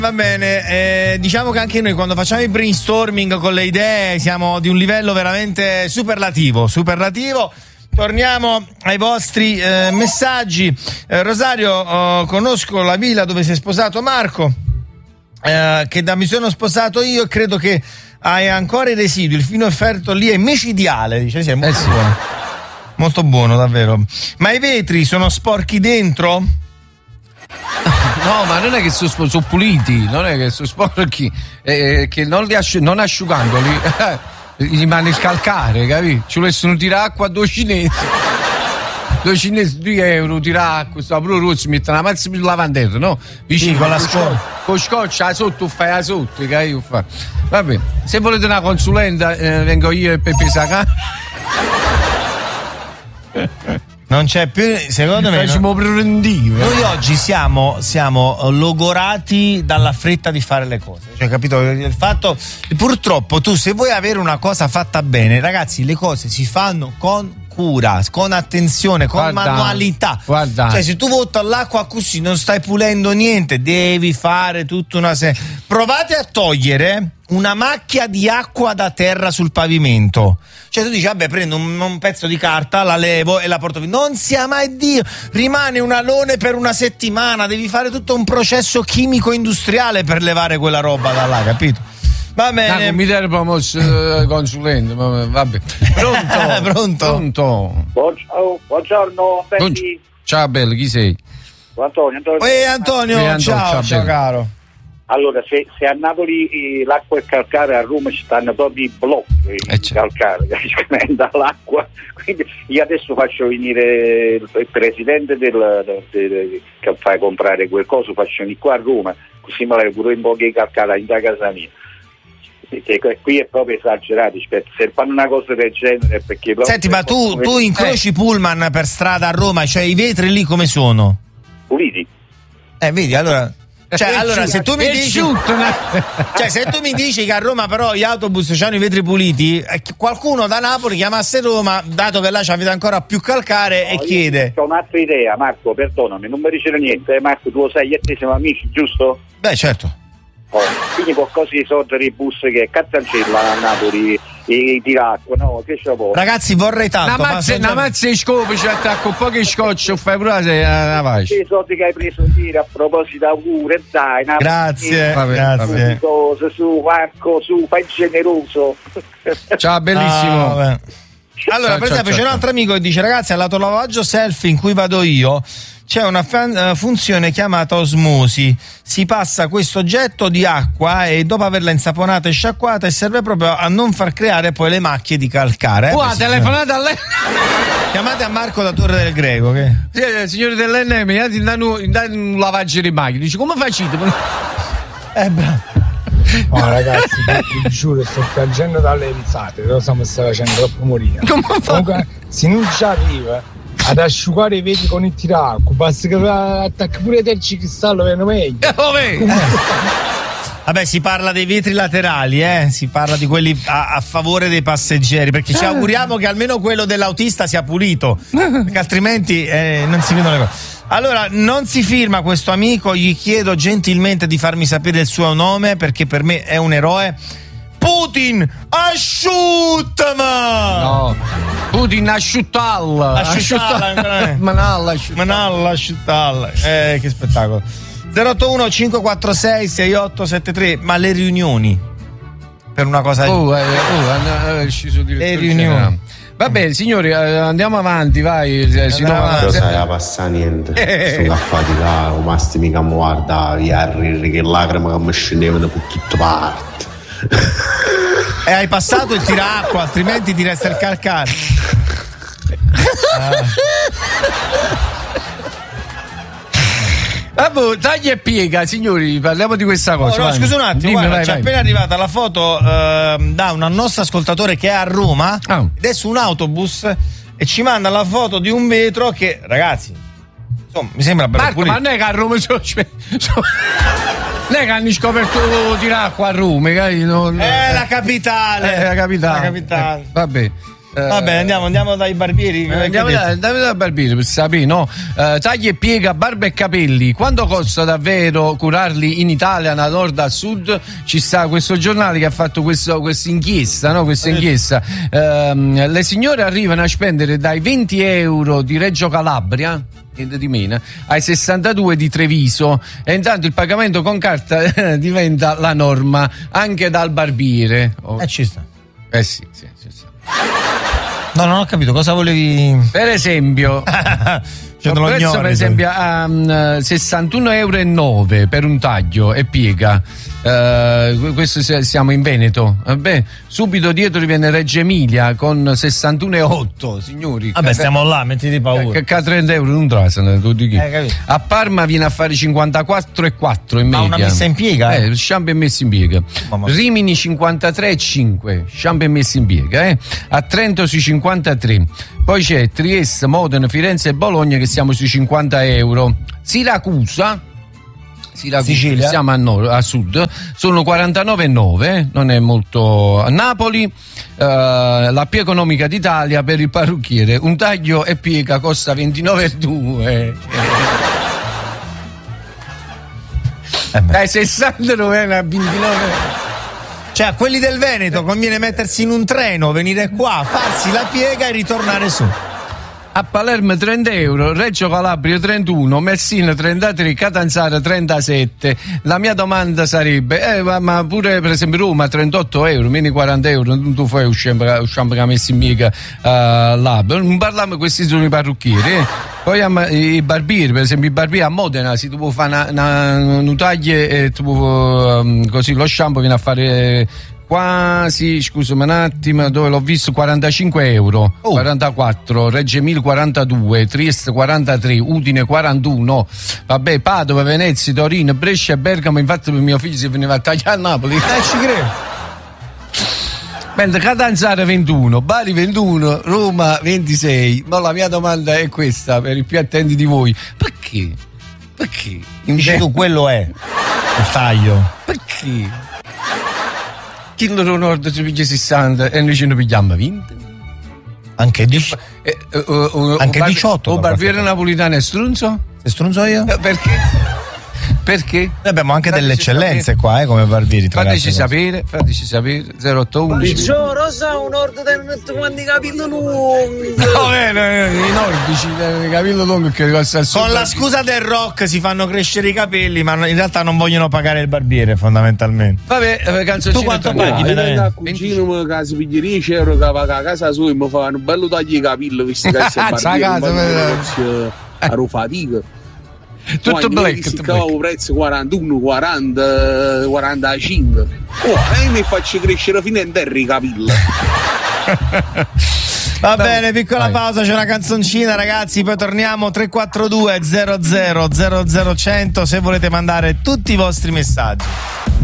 Va bene, diciamo che anche noi quando facciamo i brainstorming con le idee siamo di un livello veramente superlativo. Torniamo ai vostri messaggi. Rosario, conosco la villa dove si è sposato Marco, che mi sono sposato io, e credo che hai ancora i residui. Il filo offerto lì è micidiale, dice. Sì, è molto buono. Molto buono, davvero. Ma i vetri sono sporchi dentro? No, ma non è che sono puliti, non è che sono sporchi, che non asciugandoli gli rimane il calcare, capito? Ci volessero tirare acqua a 2 cinesi, 2 euro, tirare acqua, sta pure rozzo, mettono la mazza più lavandello, no? Vicino, con la con scotch sotto, fai sotto, capito? Vabbè, se volete una consulenta, vengo io e Peppe Sacà. Non c'è più, secondo me. Noi oggi siamo logorati dalla fretta di fare le cose. Cioè, capito? Il fatto, purtroppo, tu se vuoi avere una cosa fatta bene, ragazzi, le cose si fanno con cura, con attenzione, con manualità. Cioè, se tu vuoti all'acqua così non stai pulendo niente, devi fare tutta una serie. Provate a togliere una macchia di acqua da terra sul pavimento. Cioè tu dici, vabbè, prendo un pezzo di carta, la levo e la porto via. Non sia mai Dio, rimane un alone per una settimana, devi fare tutto un processo chimico industriale per levare quella roba da là, capito? Va bene. Mi dai promosso consulente, vabbè. Pronto? Buongiorno, belli. Ciao bello, chi sei? Antonio, ciao caro. Allora, se a Napoli l'acqua è calcare, a Roma ci stanno proprio i blocchi calcare dall'acqua. Quindi io adesso faccio venire il presidente che fa comprare quel coso, faccio venire qua a Roma, così me la pure un po' che calcare in casa mia. Qui è proprio esagerato, se fanno una cosa del genere perché. Senti, ma tu incroci pullman per strada a Roma, cioè i vetri lì come sono? Puliti. Vedi, allora. Allora, se tu mi dici se tu mi dici che a Roma però gli autobus hanno i vetri puliti, qualcuno da Napoli chiamasse Roma, dato che là c'avete ancora più calcare, e chiede. Ho un'altra idea, Marco, perdonami, non mi dice niente, Marco, tu lo sai, io e te siamo amici, giusto? Beh, certo. Quindi qualcosa di soldi i bus che cazzangella a Napoli e tira acqua, no? Che c'è poi? Ragazzi, vorrei tanto. Una mazza di scopi, ci attacco un po' che scotch, fai pure una pace. I soldi che hai preso ieri, a proposito, auguri, dai. Grazie. Grazie. Su Marco, su, fai generoso. Ciao, bellissimo. Allora, per esempio, c'è un altro amico che dice: ragazzi, all'autolavaggio selfie in cui vado io c'è una funzione chiamata osmosi. Si passa questo oggetto di acqua e dopo averla insaponata e sciacquata, e serve proprio a non far creare poi le macchie di calcare. Telefonate a lei. Chiamate a Marco da Torre del Greco. Che? Signore dell'NM, danno un lavaggio di macchine. Dice, come facete? Bravo. No ragazzi, vi giuro, sto piangendo dalle risate, cosa mi sta facendo troppo morire. Comunque, se non ci arriva ad asciugare i vetri con il tiracqua, basta che attacchi pure del cristallo, viene meglio. Vabbè, si parla dei vetri laterali, si parla di quelli a favore dei passeggeri, perché ci auguriamo che almeno quello dell'autista sia pulito, perché altrimenti non si vedono le cose. Allora, non si firma questo amico, gli chiedo gentilmente di farmi sapere il suo nome, perché per me è un eroe. Putin, asciuttama! No, Putin, asciuttalla. Manalla, asciuttalla. Che spettacolo. 081 546 6873. Ma le riunioni? Per una cosa è sceso di le riunioni. Vabbè, signori, andiamo avanti, vai. Non sai, passa niente. Sono affaticato, basta mica mi guarda, che lacrime che mi scendevano da tutte parti. E hai passato il tiracqua, altrimenti ti resta il calcare. Taglia e piega, signori, parliamo di questa cosa. No, scusa un attimo, guarda, c'è appena arrivata la foto da un nostro ascoltatore che è a Roma, ed è su un autobus e ci manda la foto di un vetro che, ragazzi, insomma, mi sembra bello Marco, pulito. ma non è che a Roma non è che hanno scoperto tiracqua a Roma, è la capitale. La capitale. Vabbè. Vabbè, andiamo dai barbieri. Andiamo dai barbieri per sapere, no? Taglia e piega barba e capelli. Quanto costa davvero curarli in Italia, da nord a sud? Ci sta questo giornale che ha fatto questa inchiesta, no? Questa inchiesta. Le signore arrivano a spendere dai 20 euro di Reggio Calabria di meno, ai 62 di Treviso, e intanto il pagamento con carta diventa la norma anche dal barbiere. Ci sta. Sì. No, non ho capito cosa volevi. Per esempio, il prezzo per esempio a 61,09 euro per un taglio e piega. Questo siamo in Veneto. Vabbè, subito dietro viene Reggio Emilia con 61,8, signori. Vabbè, stiamo là, mettiti paura. Che a 30 euro non trasano. A Parma viene a fare 54,4 in media. Ma una messa in piega? Shampoo e messa in piega. Rimini 53,5, shampoo e messa in piega. A Trento sui 53. Poi c'è Trieste, Modena, Firenze e Bologna che siamo sui 50 euro. Siracusa, Sicilia, siamo a sud, sono 49,9, non è molto. A Napoli, la più economica d'Italia per il parrucchiere, un taglio e piega costa 29,2. Dai 69 a 29. Cioè, a quelli del Veneto conviene mettersi in un treno, venire qua, farsi la piega e ritornare su. A Palermo 30 euro, Reggio Calabria 31, Messina 33, Catanzaro 37. La mia domanda sarebbe, ma pure per esempio Roma 38 euro, meno 40 euro, non tu fai usciamo che messi mica là. Non parliamo, questi sono i parrucchieri. Poi i barbieri, per esempio i barbieri a Modena, si tu può fare un taglio e tu può, così lo shampoo viene a fare quasi, scusami un attimo, dove l'ho visto, 45 euro, 44, Reggio Emilia 42, Trieste 43, Udine 41, vabbè, Padova, Venezia, Torino, Brescia e Bergamo. Infatti mio figlio si veniva a tagliare a Napoli. Ci credo. Mentre Catanzaro 21, Bari 21, Roma 26. Ma la mia domanda è questa, per i più attenti di voi: perché? Dici tu, quello è il taglio. Perché? Kinder Nord si piglia 60 e noi ce ne pigliamo 20. Anche 18. O barbiere napolitano è strunzo? Se strunzo io? Perché? Noi abbiamo anche delle eccellenze qua, come barbieri. Fateci sapere 0811. Io rosa un nord del quanti capelli lunghi. No, i nordici capelli lunghi che con la scusa del rock si fanno crescere i capelli, ma in realtà non vogliono pagare il barbiere, fondamentalmente. Vabbè, canzoncino. Tu quanto paghi? Il cugino che si piglia 10 euro che va a casa sua e mi fa un bello taglio di capelli, visto che è barbiere a fatica. Tutto black, si cava il prezzo 41, 40, 45. E mi faccio crescere fino in terra i capelli. Va bene, piccola pausa, c'è una canzoncina, ragazzi, poi torniamo. 342 00 00 100 se volete mandare tutti i vostri messaggi.